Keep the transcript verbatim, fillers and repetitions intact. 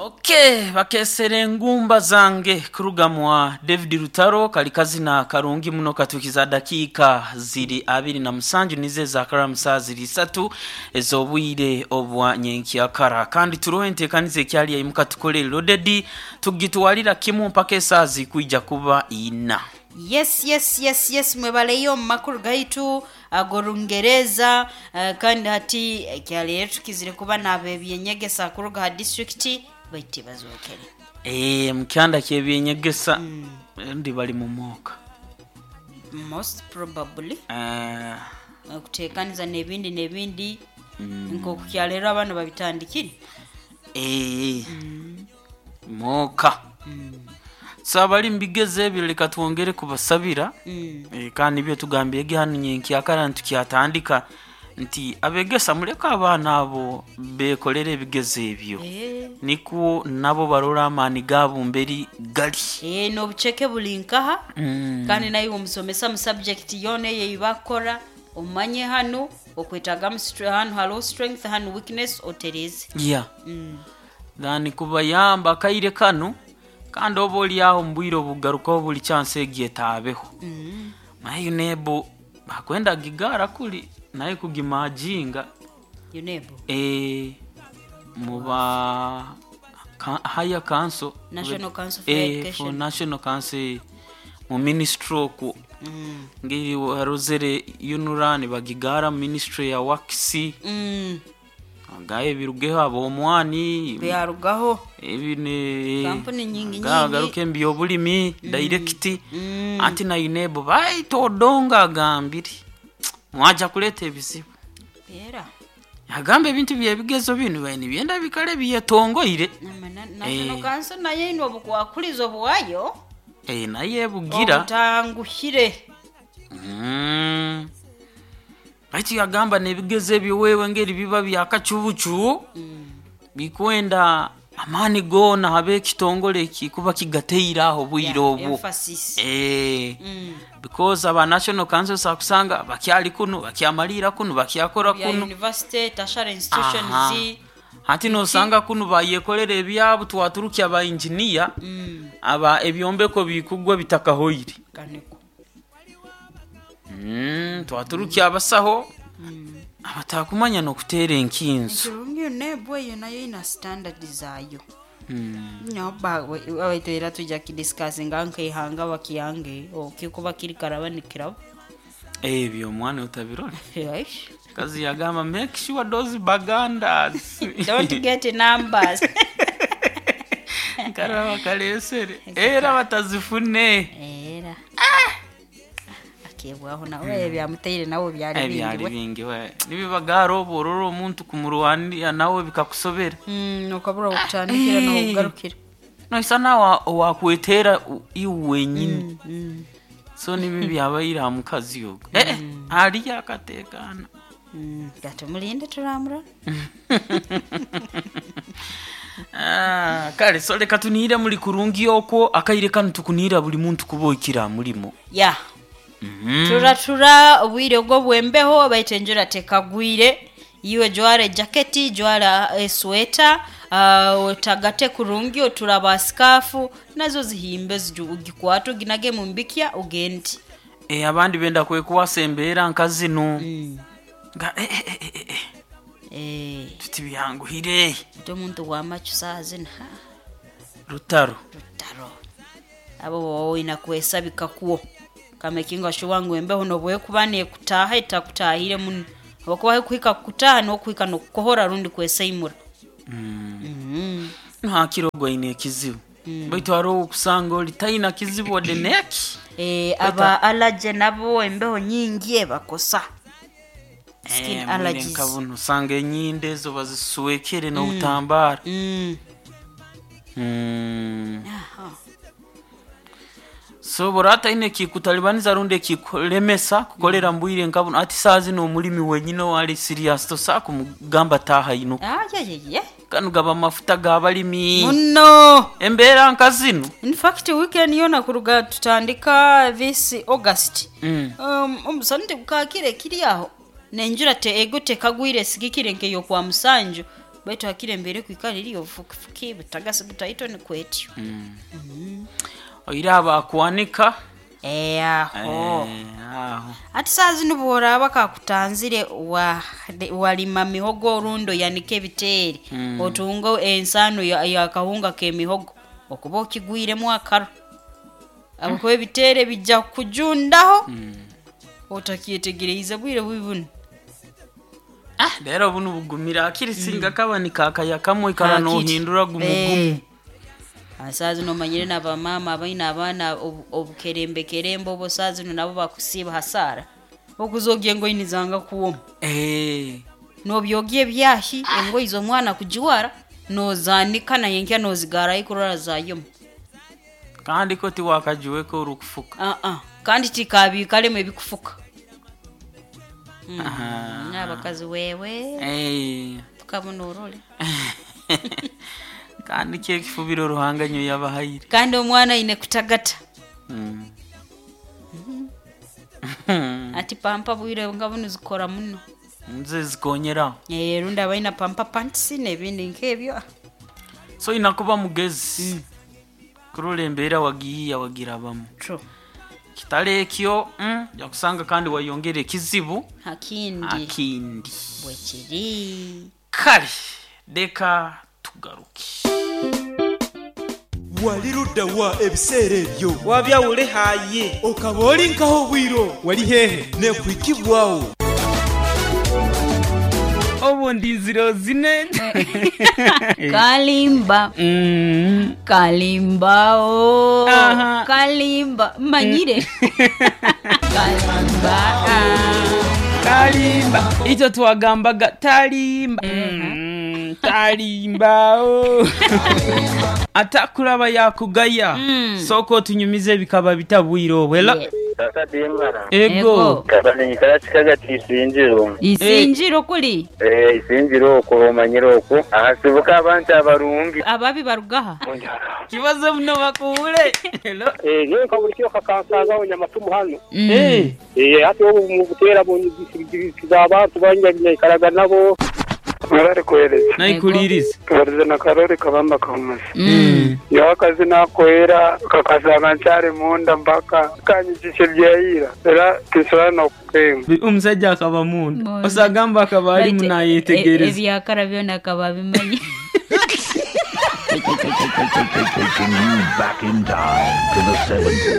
Okay, bakesere ngumba zange kurugamwa David Rutaro kalikazina karungi muno katukiza dakika ziri abiri na musanju nize za karamusa ziri satu ezobwire obwa nyenki akara kandi turoente kanize kyali yayimuka tukolere loaded tugitwalira kimu mpaka esazi kuija kuba ina. Yes, yes, yes, yes, mwebaleyo makuru gaitu agorungereza uh, kandi hati kyali yetu kizire kuba nabebyenyegesa kuruga ha district baiti bazokere. Eh mkyanda kyebyenyegesa mm. ndi bali mu moka. Most probably. Eh uh, kutekaniza nebindi nebindi mm. nko kukyalera abana babitandikiri. Eh mm. moka. Mm. Sabali mbigeze bireka tuongere kubasabira mm. e, kandi byo tugambiye gihanu nyenki akara ntukyatandika nti abegesa muleka abana abo bekolere bigeze ebyo e. Niku nabo barora amani gabu mberi gali eh no bucheke bulinkaha mm. kandi nayo umusomesa mu subject yone yeyibakora umanye hano okwetaga mu hano halo strength hano weakness otereze yeah mm. Dani kubayamba kaire kanu kandi oboli yaho mbwiro bugaruka buli chance egiye tabeho mm. Mayo nebo bakwenda gigara kuli naye kugimajinga yunebo eh muba ka, higher council national council for eh, education for national council mu ministry ko mm. ngiri warozere yunurani bagigara ministry ya waxi mm. Gaye birugeho abo mwani byarugaho ebine company nyingi nyingi garuke mbiyo bulimi mm. direct mm. anti na inebo bai todonga gambiri mwaja kuleta ebisibu era yagambe bintu byebigezo binu bani byenda bikale biyetongoire national council naye ino bukwakulizo bwayo eh naye bugira otanguhire mm. Ati yagamba nebigeze biwewe ngeri biba byakachubuchu mm. bikwenda amani gona habe kitongole kikuba kigateira aho bwiro yeah, obu eh mm. Because aba national council sakusanga bakyali kuno bakyamalira kuno bakyakora kuno yeah, university tashara institutions zi hati no sanga kuno bayekolere ebyabu twaturuki aba engineer mm. aba ebyombeko bikugwa bitakahoyiri kaneko Mm, twaturuki abasaho mm. abatakumanya no kutera enkinzo kirungi nebo yo nayo ina standard zayo mm. no ba wabitera tujya kidiscussing anke hanga bakiyange okikuba kiri karabanikira ebyo mwana utabirona yes kazi yagama make sure those bagandas don't get numbers karawa kalesere era batazifune era ah kebwaho nawe byamuteyire nawo byari bingi we nibibagaro bororo umuntu kumurwani nawe bikakusobera mm ukabura gutandikira no kugarukira no isana wa wakwetera iwe nyine mm, mm. So nibi byabayira mu kazi yogo mm. eh ari yakatekana mm gato mulinde turamura ah kale so leka tunire muri kurungi yoko akayire kanu tukunira buli muntu kuboikira murimo yeah Mm-hmm. Tura tura obwire bwo bwembeho bayitenjura tekagwire iwe jware jacketi jwara e sweater uh, otagate kurungi oturaba scarf nazo zihimbe zijugikwatu ginage mu mbikya ugendi eh abandi benda kwe kuwasembera nkazino mm. Nga eh eh eh eh eh tutibyangu hire to muntu wa macusazina Rutaro Rutaro abo wo inakwesabika kuo kamekinga shuwangu embeho no bwe kubane kutaha itakutahire mun bakwahe kuhika kutaha no kuhika no kohora rundi kwesaimura mm mm nta kirogo ine kizibu mm. Baitu aro kusanga litaina kizibu wade neki eh aba allergy nabo embeho nyingi ebakosa skin eh, allergies kabuno sange nyinde zo bazisuwekere no mm. utambara mm mm aha so borata ine kikutalibaniza runde kikolemesa kukolera mbwire ngabuna ati sazi no mulimi wenyine wali serious to saku mugamba taha ino ah ye ye kanu gaba mafuta gabalimi muno embera nkazino in fact weekend yona kuruga tutandika this August mm. um umusande kukakire kiri aho nenjura te ego te kagwire sigikire nke yo kwa musanjo beto akire mbere kwikali iliyo fuki butagase butaito ni kwetyo mm. mm. oira bakwanika eh aho eh aho ati sazi nubora bakakutanzire wa walima mihogo rundo yanike biteri mm. otungo ensano ya, ya kahunga ke mihogo okuba okigwire mu akaro abo ko bitere bijja kujundaho mm. otakietegereza bwire bwibunu ah lero bunu bugumira akirisinga mm. kabanika akaya kamwe kara no hindura gumugumu asazi no manyire na bamama abaina abana obukerembe kerembo obosazi no nabo bakusiba hasara okuzogiye ngo inizanga kuwo eh no byogiye byahi engo izo mwana kujiwara no zanika na yenkya no zigara ikurora zayo kandi ko ti wakajiwe ko rukufuka ah ah kandi tikabi kaleme bikufuka mm. aha nabakazi wewe eh tukabona urole kandi ke kifubiro ruhanganyo yabahayire kandi omwana ine kutagata mm. ati pampa bwire ngabone zikora muno nze zikonyera eh runda baina pampa pants nebindi nkebyo so inakuba mugezi mm. kurulembera wagiya wagira bamu true kitale kyo mm, yakusanga kandi wayongere kizibu hakindi hakindi bwekiri kali deka tugaruki wali rudda wa ebiseera ebyo wabya ule haye okaboli nkaho bwiro wali hehe ne kwikibwawo obo ndiziro zine kalimba mm. kalimba o Aha. kalimba manyire kalimba kalimba ito twagambaga talimba mm. talimba o atakulaba yakugaya mm. soko tunyumize bikaba bitabwiro bwela yes. Tata Dimbara. Ego. Kabane karachi kagati isinjiro. Isinjiro kuli. Eh isinjiro ko manyiro ko ahasibuka abantu abarungi. Ababi barugaha. Kibazo muno bakule. Hello. Eh ngiye kaburikyo kakansaga onyamatumu hano. Eh. Eh hati wo mu butera bo abantu banjye karaga nabo. Marare kohereza. Nayikuliriza. Kohereza na karore kabamba kamuze. Mm. Yakazi nakoera kakasanga nchare munda mpaka kanyijishe byayira. Era kisana kwenga. Umusajja akaba munda. Osagamba akaba ari munayetegereza. Ebyakara byona akaba bimenye. Taking you back in time to the seventies.